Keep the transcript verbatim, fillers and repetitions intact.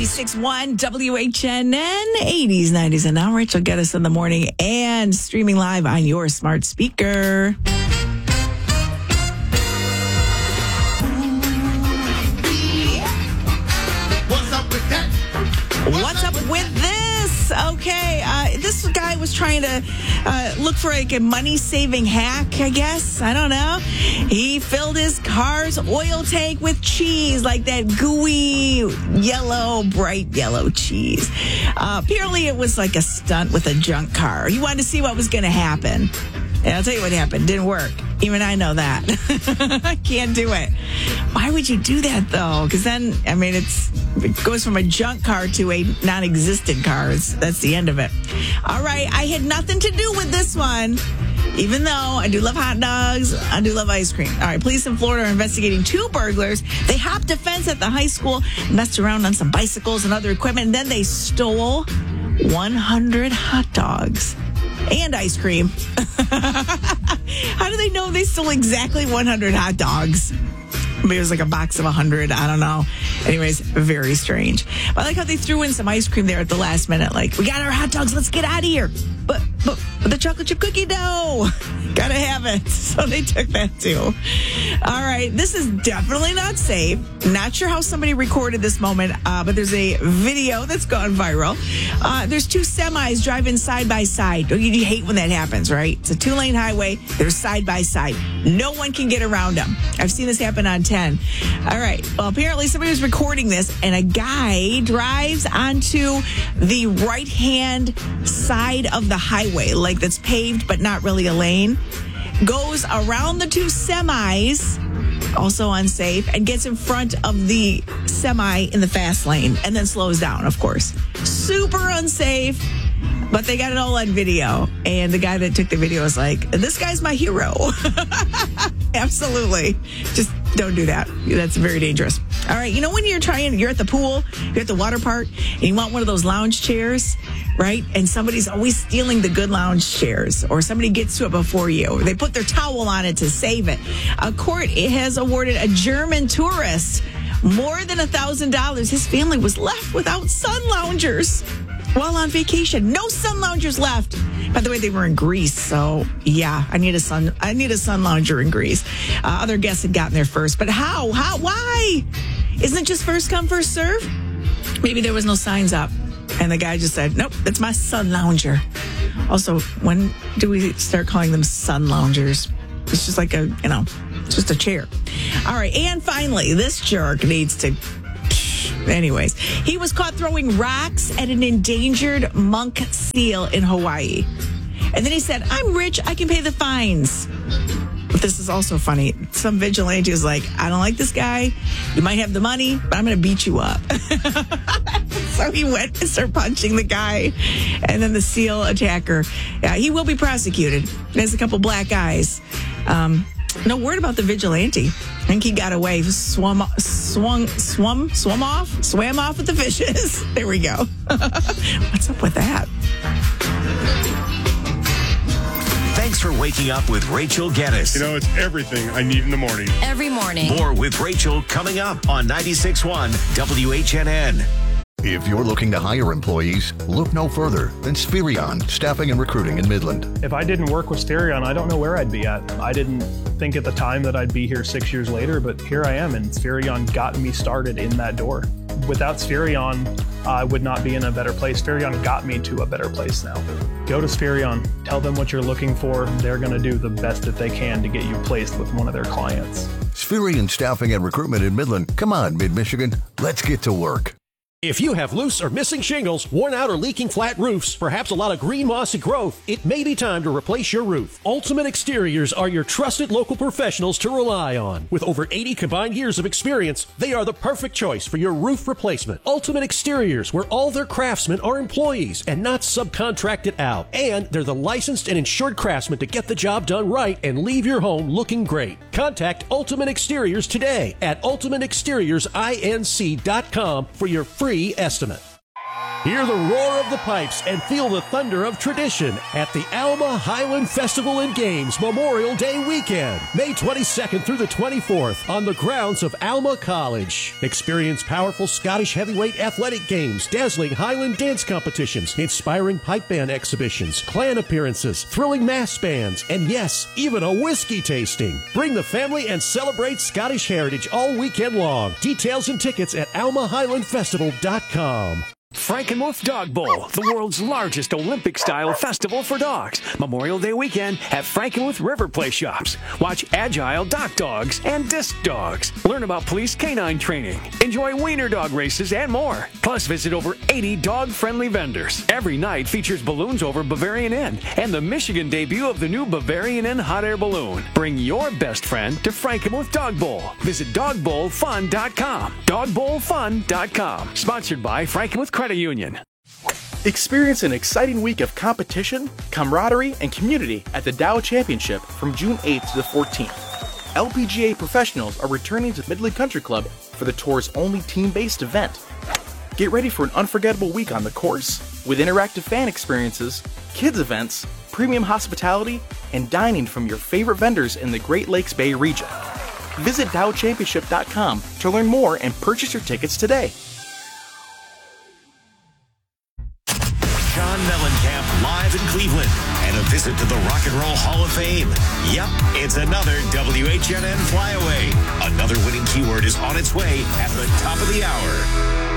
ninety-six point one W H N N, eighties, nineties, and now Rachel Get Us in the morning and streaming live on your smart speaker. What's up with that? What's, What's up, up with, with this? Okay, uh, this guy was trying to uh, look for like a money-saving hack, I guess. I don't know. He filled his car's oil tank with cheese, like that gooey, yellow, bright yellow cheese. Uh, apparently, it was like a stunt with a junk car. He wanted to see what was going to happen. And I'll tell you what happened. Didn't work. Even I know that. I can't do it. Why would you do that, though? Because then, I mean, it's it goes from a junk car to a non-existent car. It's, that's the end of it. All right. I had nothing to do with this one, even though I do love hot dogs. I do love ice cream. All right. Police in Florida are investigating two burglars. They hopped a fence at the high school, messed around on some bicycles and other equipment, and then they stole one hundred hot dogs. And ice cream. How do they know they stole exactly one hundred hot dogs? Maybe it was like a box of one hundred. I don't know. Anyways, very strange. But I like how they threw in some ice cream there at the last minute. Like, we got our hot dogs. Let's get out of here. But, but, but the chocolate chip cookie dough. Gotta have it. So they took that too. All right. This is definitely not safe. Not sure how somebody recorded this moment, uh, but there's a video that's gone viral. Uh, there's two semis driving side by side. You, you hate when that happens, right? It's a two-lane highway. They're side by side. No one can get around them. I've seen this happen on ten. All right. Well, apparently somebody was recording this, and a guy drives onto the right-hand side of the highway, like that's paved but not really a lane, goes around the two semis, also unsafe, and gets in front of the semi in the fast lane and then slows down, of course. Super unsafe, but they got it all on video. And the guy that took the video was like, this guy's my hero. Absolutely. Just don't do that. That's very dangerous. All right. You know, when you're trying, you're at the pool, you're at the water park, and you want one of those lounge chairs, right? And somebody's always stealing the good lounge chairs, or somebody gets to it before you. They put their towel on it to save it. A court has awarded a German tourist more than one thousand dollars. His family was left without sun loungers while on vacation. No sun loungers left. By the way, they were in Greece, so yeah, I need a sun. I need a sun lounger in Greece. Uh, other guests had gotten there first, but how? How? Why? Isn't it just first come, first serve? Maybe there was no signs up, and the guy just said, "Nope, that's my sun lounger." Also, when do we start calling them sun loungers? It's just like a, you know, it's just a chair. All right, and finally, this jerk needs to. Anyways, he was caught throwing rocks at an endangered monk seal in Hawaii. And then he said, I'm rich, I can pay the fines. But this is also funny. Some vigilante is like, I don't like this guy. You might have the money, but I'm going to beat you up. So he went and started punching the guy. And then the seal attacker, yeah, he will be prosecuted. He has a couple black eyes. Um, no word about the vigilante. I think he got away, swum, swung, swum, swum off, swam off with the fishes. There we go. What's up with that? Thanks for waking up with Rachel Get Us. You know, it's everything I need in the morning. Every morning. More with Rachel coming up on ninety-six point one W H N N. If you're looking to hire employees, look no further than Spherion Staffing and Recruiting in Midland. If I didn't work with Spherion, I don't know where I'd be at. I didn't think at the time that I'd be here six years later, but here I am, and Spherion got me started in that door. Without Spherion, I would not be in a better place. Spherion got me to a better place now. Go to Spherion, tell them what you're looking for. They're going to do the best that they can to get you placed with one of their clients. Spherion Staffing and Recruitment in Midland. Come on, Mid-Michigan. Let's get to work. If you have loose or missing shingles, worn out or leaking flat roofs, perhaps a lot of green mossy growth, it may be time to replace your roof. Ultimate Exteriors are your trusted local professionals to rely on. With over eighty combined years of experience, they are the perfect choice for your roof replacement. Ultimate Exteriors, where all their craftsmen are employees and not subcontracted out. And they're the licensed and insured craftsmen to get the job done right and leave your home looking great. Contact Ultimate Exteriors today at ultimate exteriors inc dot com for your free estimate. Hear the roar of the pipes and feel the thunder of tradition at the Alma Highland Festival and Games Memorial Day weekend, May twenty-second through the twenty-fourth on the grounds of Alma College. Experience powerful Scottish heavyweight athletic games, dazzling Highland dance competitions, inspiring pipe band exhibitions, clan appearances, thrilling mass bands, and yes, even a whiskey tasting. Bring the family and celebrate Scottish heritage all weekend long. Details and tickets at alma highland festival dot com. Frankenmuth Dog Bowl, the world's largest Olympic-style festival for dogs. Memorial Day weekend at Frankenmuth River Play Shops. Watch agile dock dogs and disc dogs. Learn about police canine training. Enjoy wiener dog races and more. Plus, visit over eighty dog-friendly vendors. Every night features balloons over Bavarian Inn and the Michigan debut of the new Bavarian Inn hot air balloon. Bring your best friend to Frankenmuth Dog Bowl. Visit dog bowl fun dot com. dog bowl fun dot com. Sponsored by Frankenmuth Credit Union. Experience an exciting week of competition, camaraderie, and community at the Dow Championship from June eighth to the fourteenth. L P G A professionals are returning to Midland Country Club for the tour's only team-based event. Get ready for an unforgettable week on the course with interactive fan experiences, kids events, premium hospitality, and dining from your favorite vendors in the Great Lakes Bay region. Visit dow championship dot com to learn more and purchase your tickets today. Sean Mellencamp live in Cleveland and a visit to the Rock and Roll Hall of Fame. Yep, it's another W H N N flyaway. Another winning keyword is on its way at the top of the hour.